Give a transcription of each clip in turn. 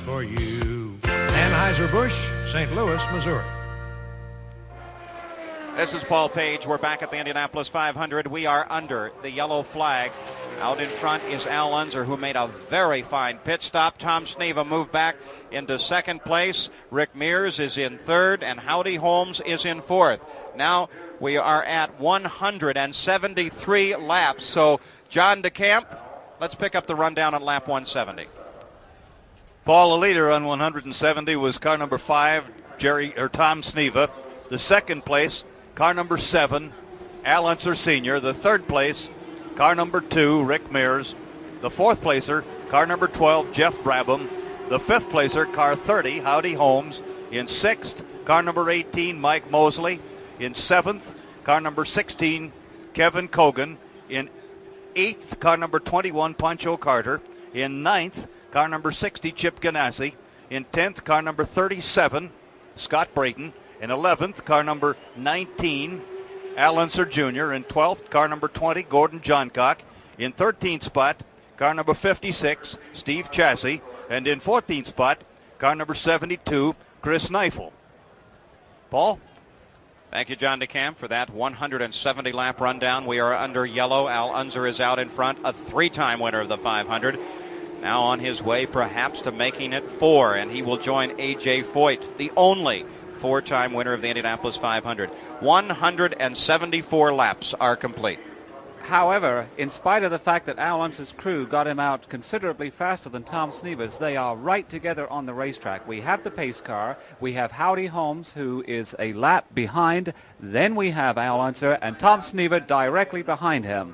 for you. Anheuser-Busch, St. Louis, Missouri. This is Paul Page. We're back at the Indianapolis 500. We are under the yellow flag. Out in front is Al Unser, who made a very fine pit stop. Tom Sneva moved back into second place. Rick Mears is in third, and Howdy Holmes is in fourth. Now we are at 173 laps. So, John DeCamp, let's pick up the rundown on lap 170. Paul, the leader on 170 was car number 5, Tom Sneva. The second place, car number 7, Al Unser Sr. The third place, car number 2, Rick Mears. The fourth placer, car number 12, Jeff Brabham. The fifth placer, car 30, Howdy Holmes. In sixth, car number 18, Mike Mosley. In seventh, car number 16, Kevin Cogan. In eighth, car number 21, Pancho Carter. In ninth, car number 60, Chip Ganassi. In 10th, car number 37, Scott Brayton. In 11th, car number 19, Al Unser Jr. In 12th, car number 20, Gordon Johncock. In 13th spot, car number 56, Steve Chassie. And in 14th spot, car number 72, Chris Neifel. Paul? Thank you, John DeCamp, for that 170-lap rundown. We are under yellow. Al Unser is out in front, a three-time winner of the 500. Now on his way perhaps to making it 4, and he will join A.J. Foyt, the only four-time winner of the Indianapolis 500. 174 laps are complete. However, in spite of the fact that Al Unser's crew got him out considerably faster than Tom Sneva's, they are right together on the racetrack. We have the pace car. We have Howdy Holmes, who is a lap behind. Then we have Al Unser and Tom Sneva directly behind him.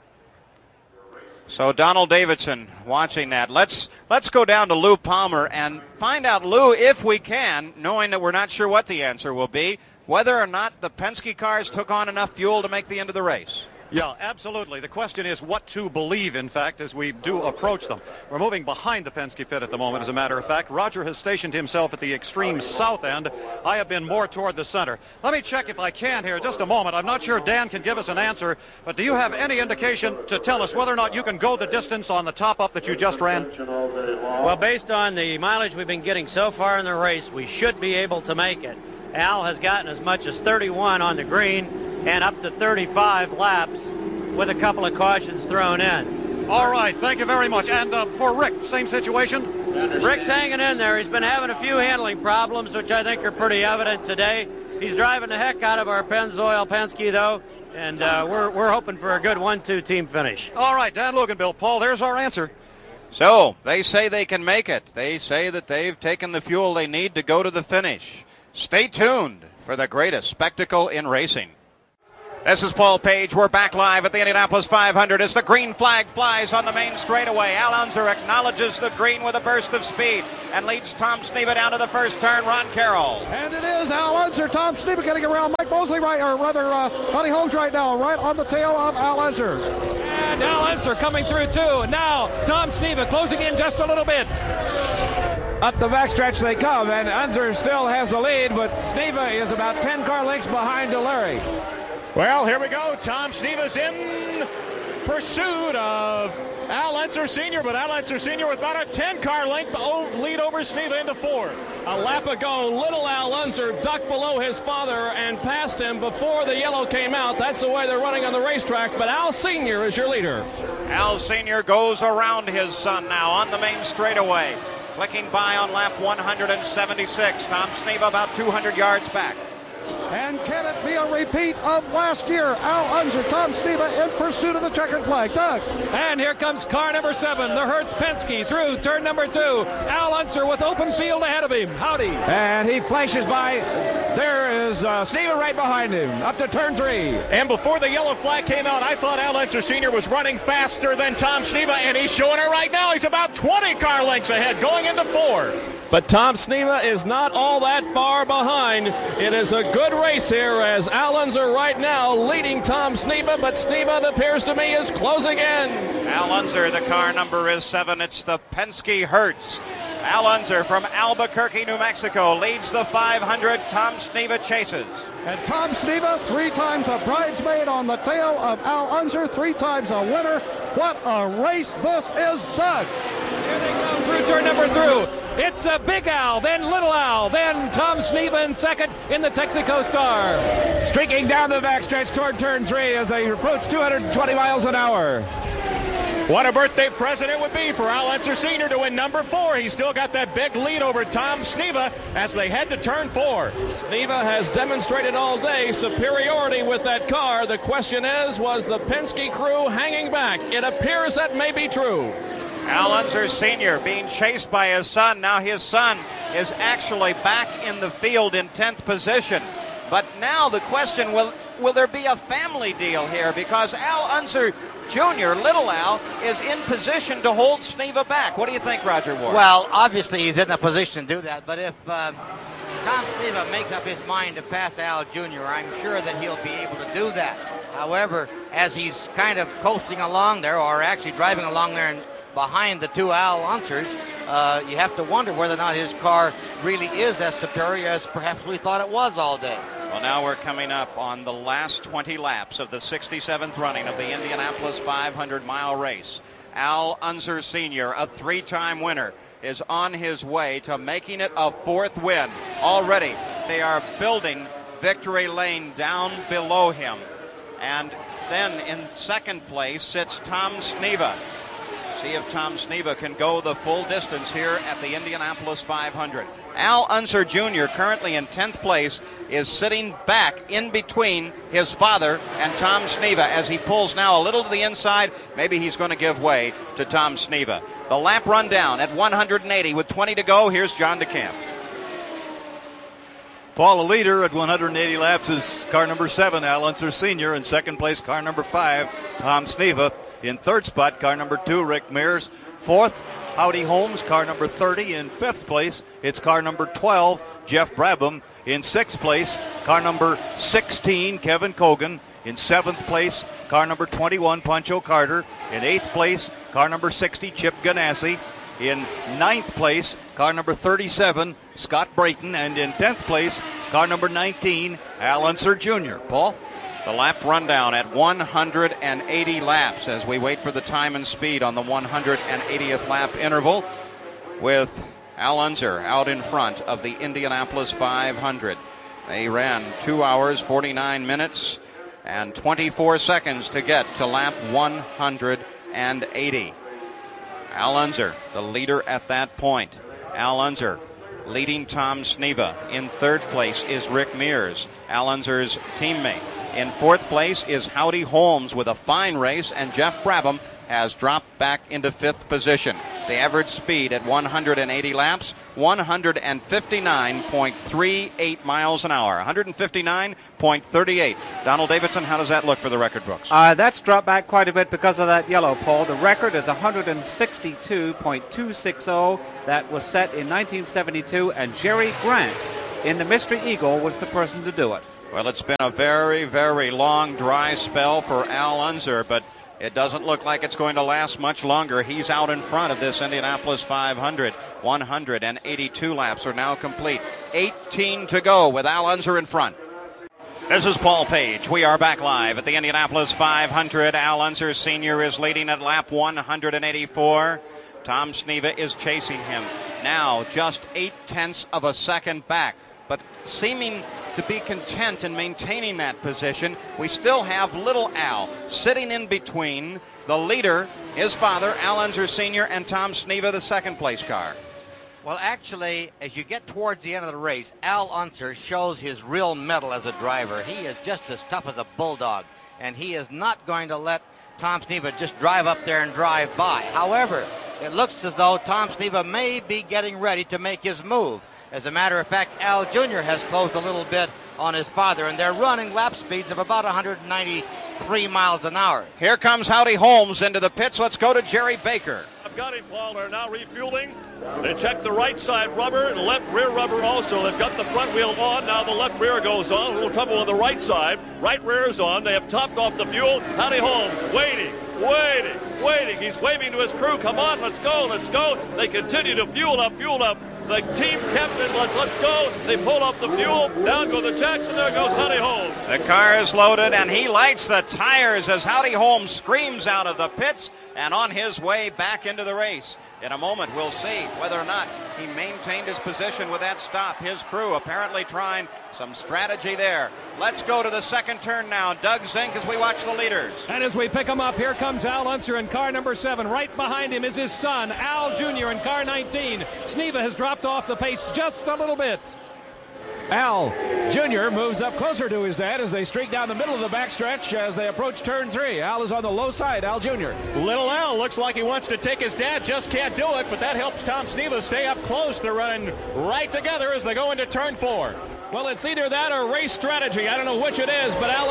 So Donald Davidson watching that. Let's go down to Lou Palmer and find out, Lou, if we can, knowing that we're not sure what the answer will be, whether or not the Penske cars took on enough fuel to make the end of the race. Yeah, absolutely. The question is what to believe, in fact, as we do approach them. We're moving behind the Penske pit at the moment, as a matter of fact. Roger has stationed himself at the extreme south end. I have been more toward the center. Let me check if I can here just a moment. I'm not sure Dan can give us an answer, but do you have any indication to tell us whether or not you can go the distance on the top-up that you just ran? Well, based on the mileage we've been getting so far in the race, we should be able to make it. Al has gotten as much as 31 on the green and up to 35 laps with a couple of cautions thrown in. All right, thank you very much. And for Rick, same situation? Rick's hanging in there. He's been having a few handling problems, which I think are pretty evident today. He's driving the heck out of our Pennzoil Penske, though, and we're hoping for a good 1-2 team finish. All right, Dan Luganville, Paul, there's our answer. So they say they can make it. They say that they've taken the fuel they need to go to the finish. Stay tuned for the greatest spectacle in racing. This is Paul Page. We're back live at the Indianapolis 500 as the green flag flies on the main straightaway. Al Unser acknowledges the green with a burst of speed and leads Tom Sneva down to the first turn. Ron Carroll. And it is Al Unser, Tom Sneva getting around Mike Mosley, Howdy Holmes right now, right on the tail of Al Unser. And Al Unser coming through too. And now Tom Sneva closing in just a little bit. Up the backstretch they come, and Unser still has the lead, but Sneva is about 10 car lengths behind Delary. Well, here we go. Tom Sneva's in pursuit of Al Unser Sr., but Al Unser Sr. with about a 10-car length lead over Sneva into 4. A lap ago, little Al Unser ducked below his father and passed him before the yellow came out. That's the way they're running on the racetrack, but Al Sr. is your leader. Al Sr. goes around his son now on the main straightaway. Clicking by on lap 176. Tom Sneva about 200 yards back. And can it be a repeat of last year? Al Unser, Tom Sneva in pursuit of the checkered flag. Doug. And here comes car number 7, the Hertz Penske through turn number 2. Al Unser with open field ahead of him. Howdy. And he flashes by. There is Sneva right behind him up to turn 3. And before the yellow flag came out, I thought Al Unser Sr. was running faster than Tom Sneva, and he's showing it right now. He's about 20 car lengths ahead going into 4. But Tom Sneva is not all that far behind. It is a good race here as Al Unser right now leading Tom Sneva, but Sneva, it appears to me, is closing in. Al Unser, the car number is 7. It's the Penske Hertz. Al Unser from Albuquerque, New Mexico, leads the 500. Tom Sneva chases. And Tom Sneva, 3 times a bridesmaid on the tail of Al Unser, 3 times a winner. What a race this is, Doug. Here they come through turn number 2. It's Big Al, then Little Al, then Tom Sneva in second in the Texaco Star. Streaking down the backstretch toward turn 3 as they approach 220 miles an hour. What a birthday present it would be for Al Unser Sr. to win number 4. He's still got that big lead over Tom Sneva as they head to turn 4. Sneva has demonstrated all day superiority with that car. The question is, was the Penske crew hanging back? It appears that may be true. Al Unser Sr. being chased by his son. Now his son is actually back in the field in 10th position. But now the question, will there be a family deal here? Because Al Unser Jr., Little Al, is in position to hold Sneva back. What do you think, Roger Ward? Well, obviously he's in a position to do that, but if Tom Sneva makes up his mind to pass Al Jr., I'm sure that he'll be able to do that. However, as he's kind of coasting along there, or actually driving along there and behind the two Al Unsers, you have to wonder whether or not his car really is as superior as perhaps we thought it was all day. Well, now we're coming up on the last 20 laps of the 67th running of the Indianapolis 500-mile race. Al Unser Sr., a 3-time winner, is on his way to making it a 4th win. Already, they are building victory lane down below him. And then in second place sits Tom Sneva. See if Tom Sneva can go the full distance here at the Indianapolis 500. Al Unser Jr., currently in 10th place, is sitting back in between his father and Tom Sneva as he pulls now a little to the inside. Maybe he's going to give way to Tom Sneva. The lap rundown at 180 with 20 to go. Here's John DeCamp. Paul, the leader at 180 laps is car number 7, Al Unser Sr. In second place, car number 5, Tom Sneva. In third spot, car number 2, Rick Mears. Fourth, Howdy Holmes, car number 30. In fifth place, it's car number 12, Jeff Brabham. In sixth place, car number 16, Kevin Cogan. In seventh place, car number 21, Pancho Carter. In eighth place, car number 60, Chip Ganassi. In ninth place, car number 37, Scott Brayton. And in 10th place, car number 19, Al Unser Jr. Paul? The lap rundown at 180 laps as we wait for the time and speed on the 180th lap interval, with Al Unser out in front of the Indianapolis 500. They ran 2 hours, 49 minutes, and 24 seconds to get to lap 180. Al Unser, the leader at that point. Al Unser leading Tom Sneva. In third place is Rick Mears, Al Unser's teammate. In fourth place is Howdy Holmes with a fine race, and Jeff Brabham has dropped back into fifth position. The average speed at 180 laps, 159.38 miles an hour, 159.38. Donald Davidson, how does that look for the record books? That's dropped back quite a bit because of that yellow pole. The record is 162.260. That was set in 1972, and Jerry Grant in the Mystery Eagle was the person to do it. Well, it's been a very, very long dry spell for Al Unser, but it doesn't look like it's going to last much longer. He's out in front of this Indianapolis 500. 182 laps are now complete. 18 to go with Al Unser in front. This is Paul Page. We are back live at the Indianapolis 500. Al Unser Sr. is leading at lap 184. Tom Sneva is chasing him. Now just 0.8 of a second back, but seeming to be content in maintaining that position. We still have Little Al sitting in between the leader, his father, Al Unser Sr., and Tom Sneva, the second place car. Well, actually, as you get towards the end of the race, Al Unser shows his real mettle as a driver. He is just as tough as a bulldog, and he is not going to let Tom Sneva just drive up there and drive by. However, it looks as though Tom Sneva may be getting ready to make his move. As a matter of fact, Al Jr. has closed a little bit on his father, and they're running lap speeds of about 193 miles an hour. Here comes Howdy Holmes into the pits. Let's go to Jerry Baker. I've got him, Paul. They're now refueling. They checked the right side rubber and left rear rubber also. They've got the front wheel on. Now the left rear goes on. A little trouble on the right side. Right rear is on. They have topped off the fuel. Howdy Holmes waiting. He's waving to his crew. Come on, let's go. They continue to fuel up. The team captain, let's go. They pull up the fuel. Down go the jacks, and there goes Howdy Holmes. The car is loaded, and he lights the tires as Howdy Holmes screams out of the pits and on his way back into the race. In a moment, we'll see whether or not he maintained his position with that stop. His crew apparently trying some strategy there. Let's go to the second turn now. Doug Zink as we watch the leaders. And as we pick him up, here comes Al Unser in car number 7. Right behind him is his son, Al Jr. in car 19. Sneva has dropped off the pace just a little bit. Al Jr. moves up closer to his dad as they streak down the middle of the backstretch as they approach turn 3. Al is on the low side, Al Jr. Little Al looks like he wants to take his dad, just can't do it, but that helps Tom Sneva stay up close. They're running right together as they go into turn 4. Well, it's either that or race strategy. I don't know which it is, but Al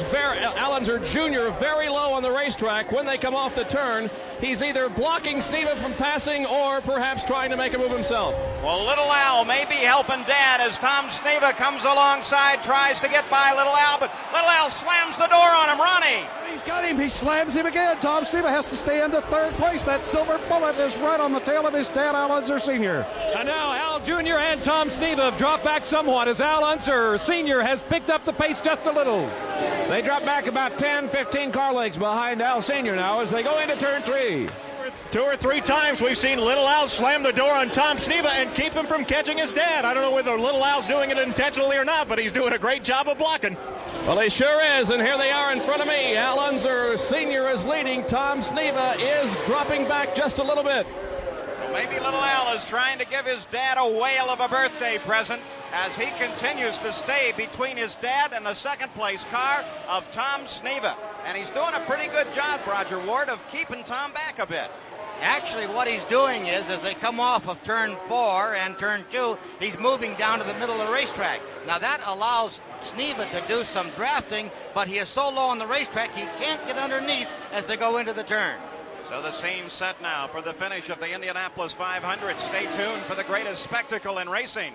Unser Jr. very low on the racetrack. When they come off the turn, he's either blocking Sneva from passing or perhaps trying to make a move himself. Well, Little Al may be helping Dad as Tom Sneva comes alongside, tries to get by Little Al, but Little Al slams the door on him. Ronnie. He's got him. He slams him again. Tom Sneva has to stay into third place. That silver bullet is right on the tail of his dad, Al Unser Sr. And now Al Jr. and Tom Sneva have dropped back somewhat as Al Unser Sr. has picked up the pace just a little. They drop back about 10, 15 car lengths behind Al Sr. now as they go into turn 3. 2 or 3 times we've seen Little Al slam the door on Tom Sneva and keep him from catching his dad. I don't know whether Little Al's doing it intentionally or not, but he's doing a great job of blocking. Well, he sure is, and here they are in front of me. Al Unser Sr. is leading. Tom Sneva is dropping back just a little bit. Well, maybe Little Al is trying to give his dad a whale of a birthday present as he continues to stay between his dad and the second place car of Tom Sneva. And he's doing a pretty good job, Roger Ward, of keeping Tom back a bit. Actually, what he's doing is, as they come off of turn 4 and turn 2, he's moving down to the middle of the racetrack. Now, that allows Sneva to do some drafting, but he is so low on the racetrack, he can't get underneath as they go into the turn. So the scene's set now for the finish of the Indianapolis 500. Stay tuned for the greatest spectacle in racing.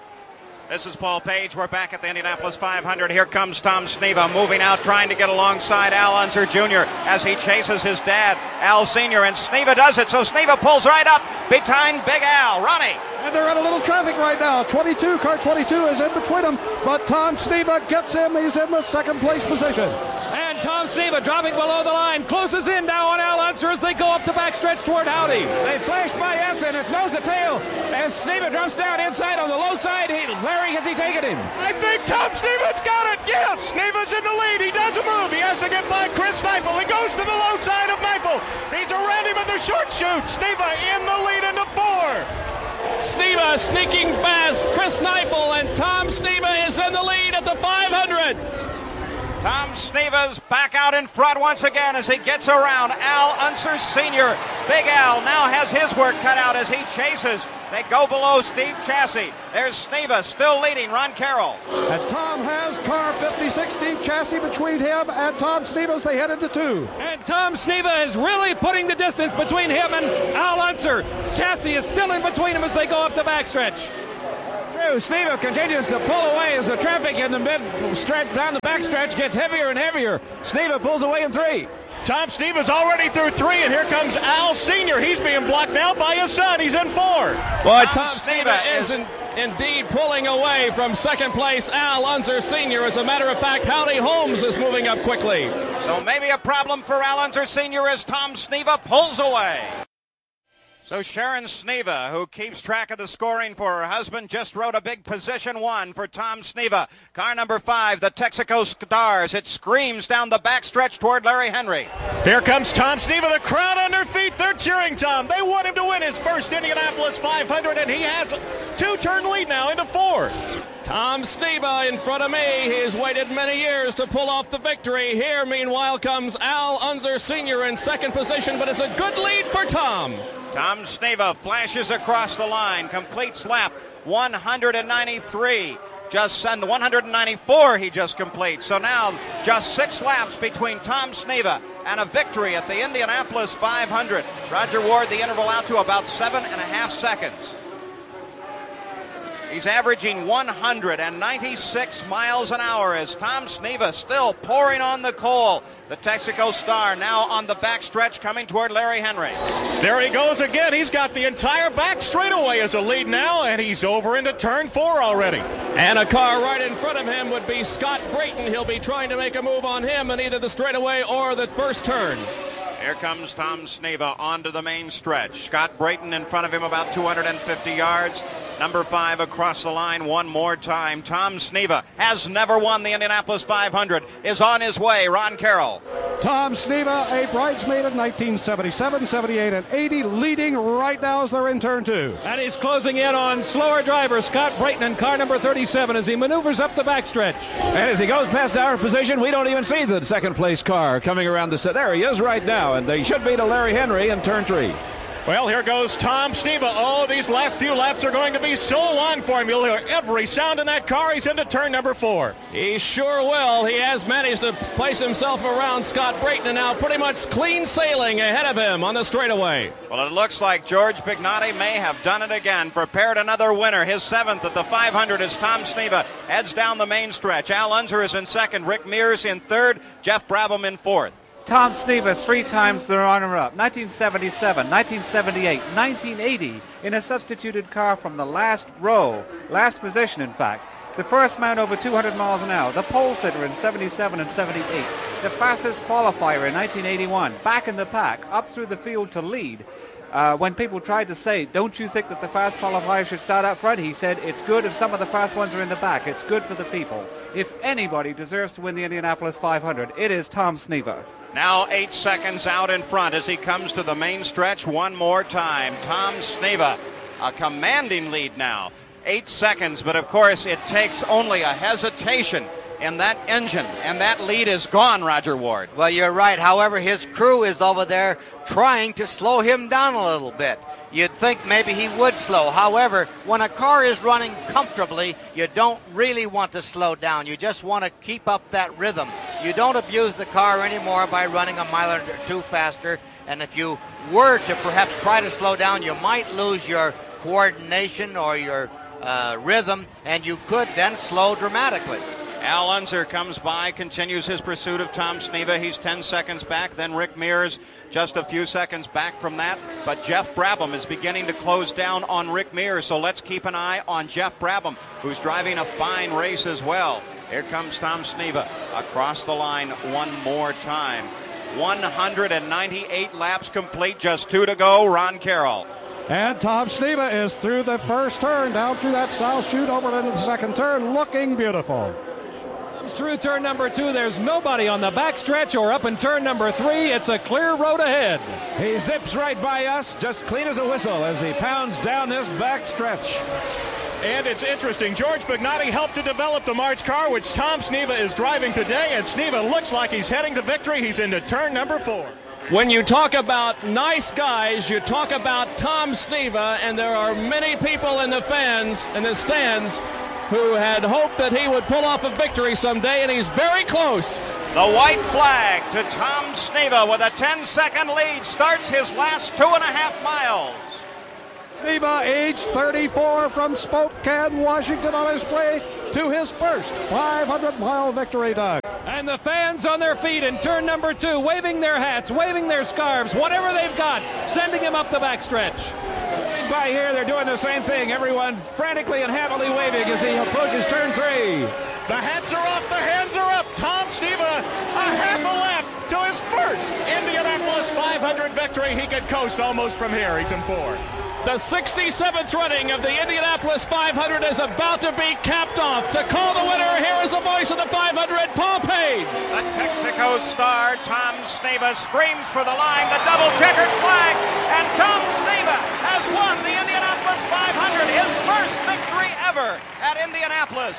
This is Paul Page. We're back at the Indianapolis 500. Here comes Tom Sneva moving out, trying to get alongside Al Unser Jr. as he chases his dad, Al Sr., and Sneva does it. So Sneva pulls right up behind Big Al. Ronnie. And they're in a little traffic right now. Car 22 is in between them, but Tom Sneva gets him. He's in the second place position. And Tom Sneva dropping below the line, closes in now on Al Unser as they go up the backstretch toward Howdy. They flash by Essen. It's nose to tail as Sneva drops down inside on the low side. Larry, has he taken him? I think Tom Sneva's got it. Yes, Sneva's in the lead. He does a move. He has to get by Chris Neifel. He goes to the low side of Neifel. He's around him at the short chute. Sneva in the lead into 4. Sneva sneaking past Chris Neifel, and Tom Sneva is in the lead at the 500. Tom Sneva's back out in front once again as he gets around Al Unser Sr. Big Al now has his work cut out as he chases. They go below Steve Chassis. There's Sneva still leading Ron Carroll. And Tom has car 56, Steve Chassis between him and Tom Sneva as they head into 2. And Tom Sneva is really putting the distance between him and Al Unser. Chassis is still in between them as they go up the backstretch. True, Sneva continues to pull away as the traffic in the mid-stretch down the backstretch gets heavier and heavier. Sneva pulls away in 3. Tom Sneva's already through 3, and here comes Al Sr. He's being blocked now by his son. He's in 4. Boy, Tom Sneva is indeed pulling away from second place Al Unser Sr. As a matter of fact, Howdy Holmes is moving up quickly. So maybe a problem for Al Unser Sr. as Tom Sneva pulls away. So Sharon Sneva, who keeps track of the scoring for her husband, just wrote a big position 1 for Tom Sneva. Car number 5, the Texaco Stars. It screams down the backstretch toward Larry Henry. Here comes Tom Sneva, the crowd on their feet. They're cheering Tom. They want him to win his first Indianapolis 500, and he has a 2-turn lead now into 4. Tom Sneva in front of me. He's waited many years to pull off the victory. Here, meanwhile, comes Al Unser Sr. in second position, but it's a good lead for Tom. Tom Sneva flashes across the line, completes lap 193. Just 194 he just completes. So now just 6 laps between Tom Sneva and a victory at the Indianapolis 500. Roger Ward, the interval out to about 7.5 seconds. He's averaging 196 miles an hour as Tom Sneva still pouring on the coal. The Texaco Star now on the backstretch coming toward Larry Henry. There he goes again. He's got the entire back straightaway as a lead now, and he's over into turn 4 already. And a car right in front of him would be Scott Brayton. He'll be trying to make a move on him in either the straightaway or the first turn. Here comes Tom Sneva onto the main stretch. Scott Brayton in front of him about 250 yards. Number 5 across the line one more time. Tom Sneva has never won the Indianapolis 500, is on his way. Ron Carroll. Tom Sneva, a bridesmaid in 1977, 78, and 80, leading right now as they're in turn 2. And he's closing in on slower driver Scott Brayton in car number 37 as he maneuvers up the backstretch. And as he goes past our position, we don't even see the second place car coming around the set. There he is right now, and they should be to Larry Henry in turn 3. Well, here goes Tom Sneva. Oh, these last few laps are going to be so long for him. You'll hear every sound in that car. He's into turn number 4. He sure will. He has managed to place himself around Scott Brayton and now pretty much clean sailing ahead of him on the straightaway. Well, it looks like George Bignotti may have done it again. Prepared another winner. His 7th at the 500 as Tom Sneva heads down the main stretch. Al Unser is in 2nd. Rick Mears in 3rd. Jeff Brabham in 4th. Tom Sneva 3 times the runner-up, 1977, 1978, 1980, in a substituted car from the last row, last position in fact. The first man over 200 miles an hour, the pole sitter in 77 and 78, the fastest qualifier in 1981, back in the pack, up through the field to lead. When people tried to say, don't you think that the fast qualifiers should start up front, he said, it's good if some of the fast ones are in the back. It's good for the people. If anybody deserves to win the Indianapolis 500, it is Tom Sneva. Now 8 seconds out in front as he comes to the main stretch one more time. Tom Sneva, a commanding lead now. 8 seconds, but of course it takes only a hesitation in that engine, and that lead is gone, Roger Ward. Well, you're right. However, his crew is over there trying to slow him down a little bit. You'd think maybe he would slow. However, when a car is running comfortably, you don't really want to slow down. You just want to keep up that rhythm. You don't abuse the car anymore by running a mile or 2 faster. And if you were to perhaps try to slow down, you might lose your coordination or your rhythm, and you could then slow dramatically. Al Unser comes by, continues his pursuit of Tom Sneva. He's 10 seconds back. Then Rick Mears just a few seconds back from that. But Jeff Brabham is beginning to close down on Rick Mears. So let's keep an eye on Jeff Brabham, who's driving a fine race as well. Here comes Tom Sneva across the line one more time. 198 laps complete, just 2 to go. Ron Carroll. And Tom Sneva is through the first turn, down through that south chute, over into the second turn, looking beautiful. Through turn number 2, there's nobody on the backstretch or up in turn number 3. It's a clear road ahead. He zips right by us, just clean as a whistle as he pounds down this backstretch. And it's interesting. George Bignotti helped to develop the March car, which Tom Sneva is driving today, and Sneva looks like he's heading to victory. He's into turn number 4. When you talk about nice guys, you talk about Tom Sneva, and there are many people in the fans in the stands who had hoped that he would pull off a victory someday, and he's very close. The white flag to Tom Sneva with a 10-second lead starts his last 2.5 miles. Sneva, age 34, from Spokane, Washington, on his way to his first 500-mile victory, Doug. And the fans on their feet in turn number 2, waving their hats, waving their scarves, whatever they've got, sending him up the backstretch. By here, they're doing the same thing. Everyone frantically and happily waving as he approaches turn 3. The hats are off, the hands are up. Tom Sneva, a half a lap to his first Indianapolis 500 victory. He could coast almost from here. He's in 4th. The 67th running of the Indianapolis 500 is about to be capped off. To call the winner, here is the voice of the 500, Paul Page. The Texaco star, Tom Sneva, screams for the line, the double checkered flag, and Tom Sneva has won the Indianapolis 500, his first victory ever at Indianapolis.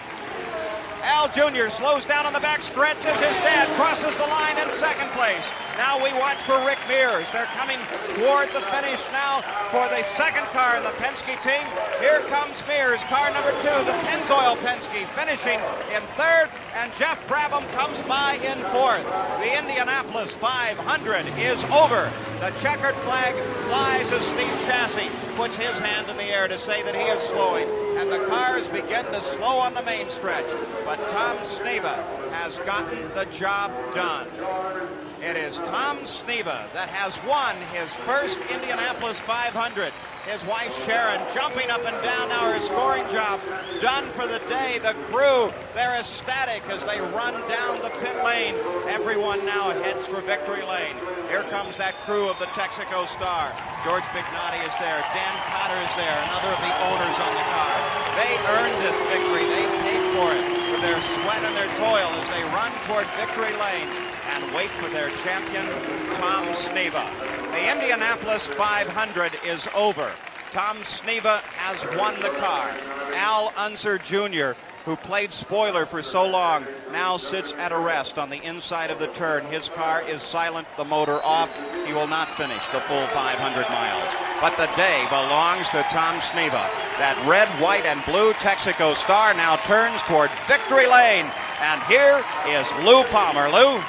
Al Jr. slows down on the back stretch as his dad crosses the line in second place. Now we watch for Rick Mears. They're coming toward the finish now for the second car in the Penske team. Here comes Mears, car number 2, the Pennzoil Penske, finishing in 3rd, and Jeff Brabham comes by in 4th. The Indianapolis 500 is over. The checkered flag flies as Steve Chassis puts his hand in the air to say that he is slowing, and the cars begin to slow on the main stretch. But Tom Sneva has gotten the job done. It is Tom Sneva that has won his first Indianapolis 500. His wife Sharon jumping up and down now, her scoring job done for the day. The crew, they're ecstatic as they run down the pit lane. Everyone now heads for victory lane. Here comes that crew of the Texaco Star. George Bignotti is there. Dan Cotter is there, another of the owners on the car. They earned this victory. They paid for it with their sweat and their toil as they run toward victory lane and wait for their champion, Tom Sneva. The Indianapolis 500 is over. Tom Sneva has won the car. Al Unser Jr., who played spoiler for so long, now sits at a rest on the inside of the turn. His car is silent, the motor off. He will not finish the full 500 miles. But the day belongs to Tom Sneva. That red, white, and blue Texaco Star now turns toward victory lane. And here is Lou Palmer. Lou?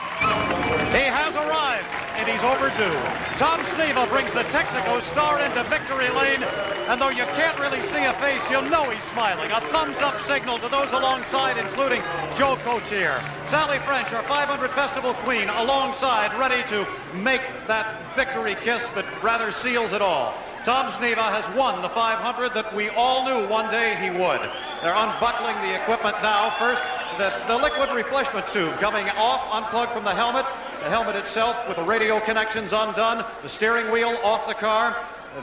He has arrived, and he's overdue. Tom Sneva brings the Texaco Star into victory lane, and though you can't really see a face, you'll know he's smiling. A thumbs-up signal to those alongside, including Joe Cotier. Sally French, our 500 Festival Queen, alongside, ready to make that victory kiss that rather seals it all. Tom Sneva has won the 500 that we all knew one day he would. They're unbuckling the equipment now. First, the liquid refreshment tube coming off, unplugged from the helmet. The helmet itself with the radio connections undone. The steering wheel off the car.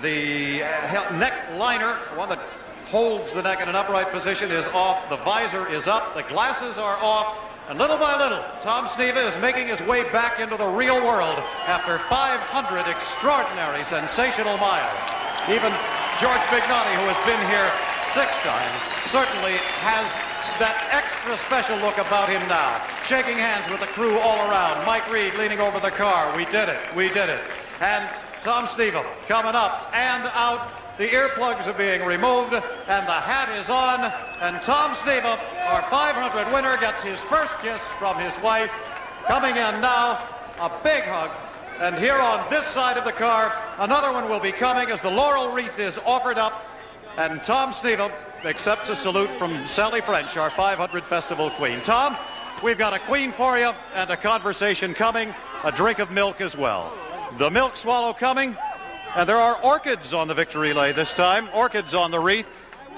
The neck liner, one that holds the neck in an upright position, is off. The visor is up. The glasses are off. And little by little, Tom Sneva is making his way back into the real world after 500 extraordinary, sensational miles. Even George Bignotti, who has been here 6 times, certainly has that extra special look about him now. Shaking hands with the crew all around. Mike Reed leaning over the car. We did it. We did it. And Tom Sneva coming up and out. The earplugs are being removed, and the hat is on. And Tom Sneva, our 500 winner, gets his first kiss from his wife. Coming in now, a big hug. And here on this side of the car, another one will be coming as the laurel wreath is offered up. And Tom Sneva accepts a salute from Sally French, our 500 Festival Queen. Tom, we've got a queen for you and a conversation coming, a drink of milk as well. The milk swallow coming. And there are orchids on the victory lane this time, orchids on the wreath.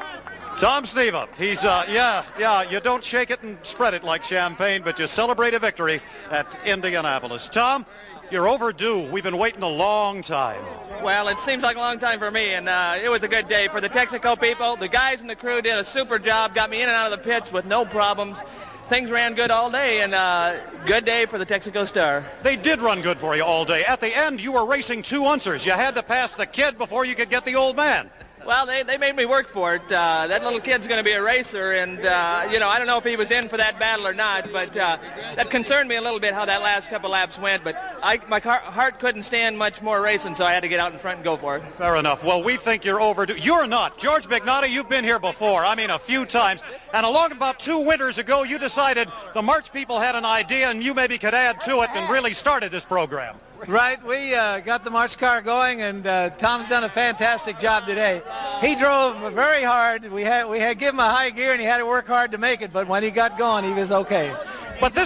Tom Sneva, he's, you don't shake it and spread it like champagne, but you celebrate a victory at Indianapolis. Tom, you're overdue. We've been waiting a long time. Well, it seems like a long time for me, and it was a good day for the Texaco people. The guys in the crew did a super job, got me in and out of the pits with no problems. Things ran good all day, and good day for the Texaco Star. They did run good for you all day. At the end, you were racing 2 Unsers. You had to pass the kid before you could get the old man. Well, they made me work for it. That little kid's going to be a racer, and, I don't know if he was in for that battle or not, but that concerned me a little bit how that last couple laps went, but my heart couldn't stand much more racing, so I had to get out in front and go for it. Fair enough. Well, we think you're overdue. You're not. George Bignotti, you've been here before. I mean, a few times. And along about 2 winters ago, you decided the March people had an idea, and you maybe could add to it and really started this program. Right, we got the March car going, and Tom's done a fantastic job today. He drove very hard. We had given him a high gear, and he had to work hard to make it, but when he got going, he was okay. But this